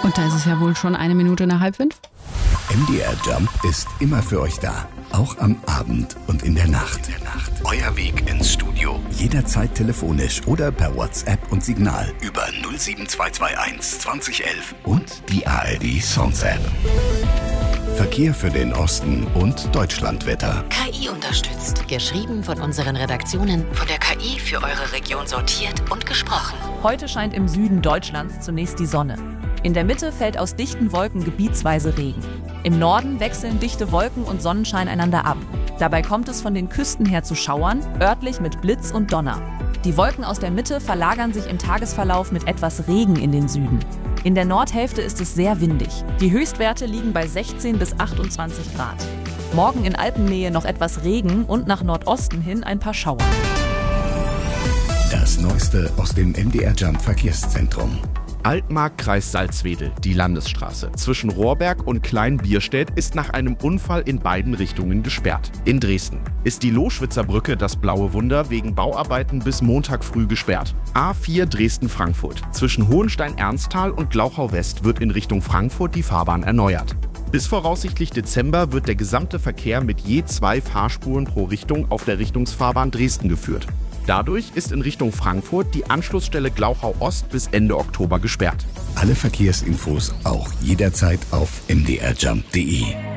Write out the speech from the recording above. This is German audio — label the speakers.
Speaker 1: Und da ist es ja wohl schon 5:01.
Speaker 2: MDR Jump ist immer für euch da. Auch am Abend und in der Nacht. Euer Weg ins Studio. Jederzeit telefonisch oder per WhatsApp und Signal über 07221 2011 und die ARD Songs App. Verkehr für den Osten und Deutschlandwetter.
Speaker 3: KI unterstützt. Geschrieben von unseren Redaktionen, von der KI für eure Region sortiert und gesprochen.
Speaker 4: Heute scheint im Süden Deutschlands zunächst die Sonne. In der Mitte fällt aus dichten Wolken gebietsweise Regen. Im Norden wechseln dichte Wolken und Sonnenschein einander ab. Dabei kommt es von den Küsten her zu Schauern, örtlich mit Blitz und Donner. Die Wolken aus der Mitte verlagern sich im Tagesverlauf mit etwas Regen in den Süden. In der Nordhälfte ist es sehr windig. Die Höchstwerte liegen bei 16 bis 28 Grad. Morgen in Alpennähe noch etwas Regen und nach Nordosten hin ein paar Schauer.
Speaker 2: Das Neueste aus dem MDR Jump Verkehrszentrum.
Speaker 5: Altmark, Kreis Salzwedel, die Landesstraße zwischen Rohrberg und Klein-Bierstedt ist nach einem Unfall in beiden Richtungen gesperrt. In Dresden ist die Loschwitzer Brücke, das blaue Wunder, wegen Bauarbeiten bis Montag früh gesperrt. A4 Dresden-Frankfurt zwischen Hohenstein-Ernsthal und Glauchau-West wird in Richtung Frankfurt die Fahrbahn erneuert. Bis voraussichtlich Dezember wird der gesamte Verkehr mit je 2 Fahrspuren pro Richtung auf der Richtungsfahrbahn Dresden geführt. Dadurch ist in Richtung Frankfurt die Anschlussstelle Glauchau Ost bis Ende Oktober gesperrt.
Speaker 2: Alle Verkehrsinfos auch jederzeit auf mdrjump.de.